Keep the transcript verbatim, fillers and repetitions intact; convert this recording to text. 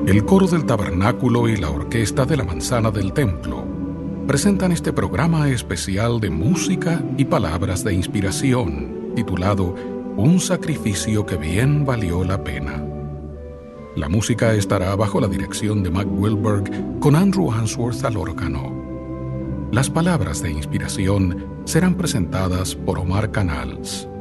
El coro del tabernáculo y la orquesta de la manzana del templo presentan este programa especial de música y palabras de inspiración, titulado Un sacrificio que bien valió la pena. La música estará bajo la dirección de Mac Wilberg con Andrew Answorth al órgano. Las palabras de inspiración serán presentadas por Omar Canals.